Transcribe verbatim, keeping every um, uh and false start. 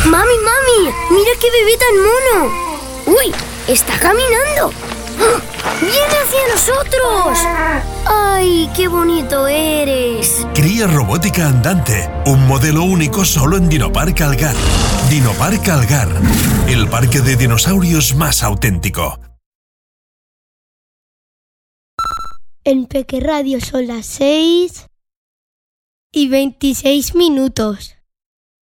¡Mami, mami! ¡Mira qué bebé tan mono! ¡Uy! ¡Está caminando! ¡Viene hacia nosotros! ¡Ay, qué bonito eres! Cría robótica andante, un modelo único solo en Dinopark Algar. Dinopark Algar, el parque de dinosaurios más auténtico. En Peque Radio son las seis y veintiséis minutos.